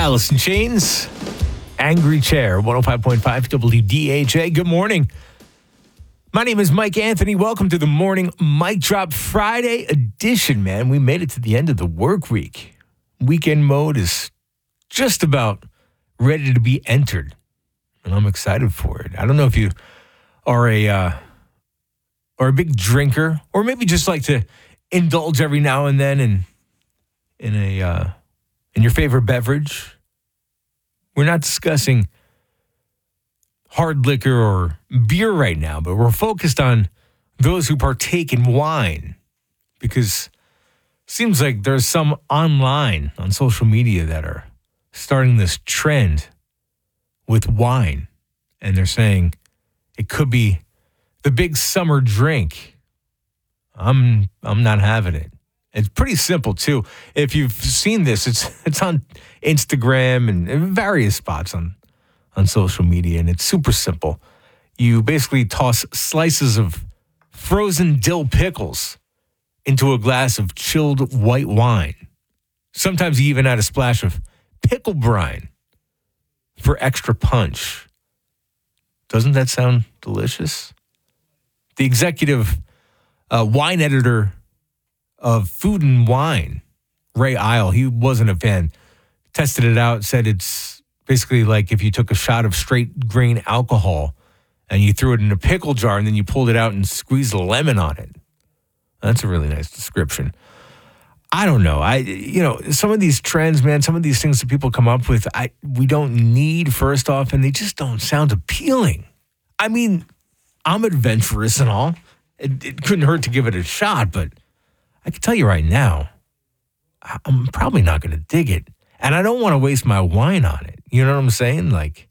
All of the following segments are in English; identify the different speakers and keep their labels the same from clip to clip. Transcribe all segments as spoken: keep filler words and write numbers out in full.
Speaker 1: Alice in Chains, Angry Chair, one oh five point five W D H A. Good morning. My name is Mike Anthony. Welcome to the Morning Mic Drop Friday edition, man. We made it to the end of the work week. Weekend mode is just about ready to be entered, and I'm excited for it. I don't know if you are a uh, are a big drinker, or maybe just like to indulge every now and then in in a uh, in your favorite beverage. We're not discussing hard liquor or beer right now, but we're focused on those who partake in wine, because it seems like there's some online on social media that are starting this trend with wine, and they're saying it could be the big summer drink. I'm I'm not having it. It's pretty simple too. If you've seen this, it's it's on Instagram and various spots on on social media, and it's super simple. You basically toss slices of frozen dill pickles into a glass of chilled white wine. Sometimes you even add a splash of pickle brine for extra punch. Doesn't that sound delicious? The executive uh, wine editor of Food and Wine, Ray Isle, he wasn't a fan, tested it out, said it's basically like if you took a shot of straight grain alcohol and you threw it in a pickle jar and then you pulled it out and squeezed a lemon on it. That's a really nice description. I don't know. I, you know, some of these trends, man, some of these things that people come up with, I we don't need, first off, and they just don't sound appealing. I mean, I'm adventurous and all. It, it couldn't hurt to give it a shot, but I can tell you right now, I'm probably not going to dig it. And I don't want to waste my wine on it. You know what I'm saying? Like,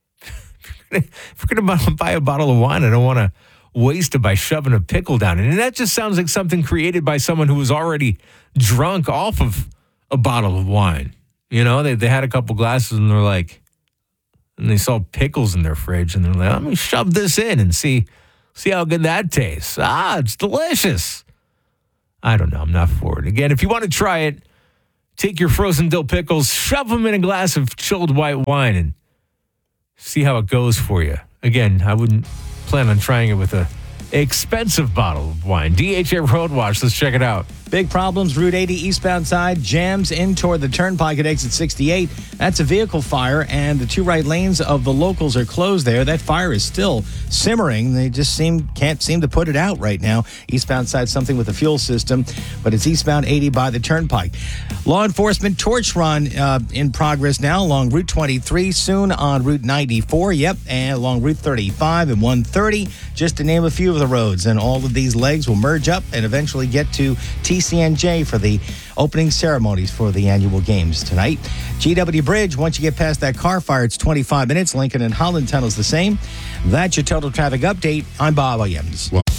Speaker 1: if we're going to buy a bottle of wine, I don't want to waste it by shoving a pickle down it. And that just sounds like something created by someone who was already drunk off of a bottle of wine. You know, they they had a couple glasses and they're like, and they saw pickles in their fridge and they're like, let me shove this in and see, see how good that tastes. Ah, it's delicious. I don't know. I'm not for it. Again, if you want to try it, take your frozen dill pickles, shove them in a glass of chilled white wine, and see how it goes for you. Again, I wouldn't plan on trying it with a expensive bottle of wine. D H A Road Watch. Let's check it out.
Speaker 2: Big problems, Route eighty eastbound side, jams in toward the turnpike at exit sixty-eight. That's a vehicle fire, and the two right lanes of the locals are closed there. That fire is still simmering. They just seem can't seem to put it out right now. Eastbound side, something with the fuel system, but it's eastbound eighty by the turnpike. Law enforcement torch run uh, in progress now along Route twenty-three, soon on Route ninety-four, yep, and along Route thirty-five and one thirty, just to name a few of the roads. And all of these legs will merge up and eventually get to T C N J for the opening ceremonies for the annual games tonight. G W Bridge, once you get past that car fire, it's twenty-five minutes. Lincoln and Holland Tunnel's the same. That's your total traffic update. I'm Bob Williams. Well-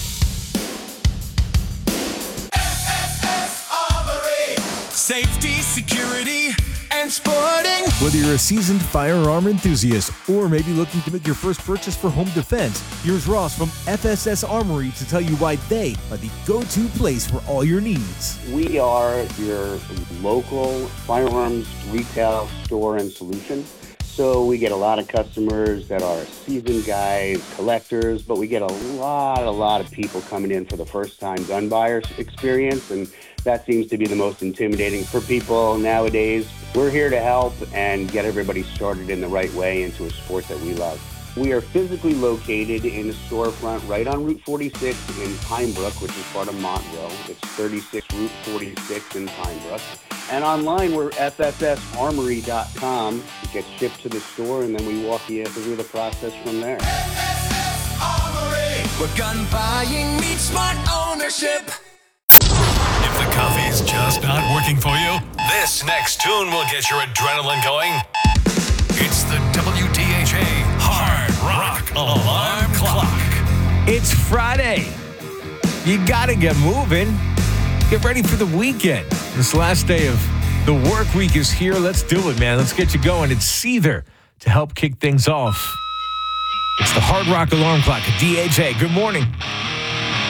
Speaker 3: Safety, security, and sporting.
Speaker 4: Whether you're a seasoned firearm enthusiast or maybe looking to make your first purchase for home defense, here's Ross from F S S Armory to tell you why they are the go-to place for all your needs.
Speaker 5: We are your local firearms retail store and solution. So we get a lot of customers that are seasoned guys, collectors, but we get a lot, a lot of people coming in for the first time gun buyers experience, and that seems to be the most intimidating for people nowadays. We're here to help and get everybody started in the right way into a sport that we love. We are physically located in a storefront right on Route forty-six in Pine Brook, which is part of Montville. It's thirty-six Route forty-six in Pine Brook. And online, we're F S S armory dot com. It gets shipped to the store, and then we walk you through the process from there.
Speaker 3: F S S Armory, where gun buying meets smart ownership. If the coffee's just not working for you, this next tune will get your adrenaline going. It's the W D H A Hard Rock Alarm Clock.
Speaker 1: It's Friday. You gotta get moving. Get ready for the weekend. This last day of the work week is here. Let's do it, man. Let's get you going. It's Seether to help kick things off. It's the Hard Rock Alarm Clock at D H A. Good morning.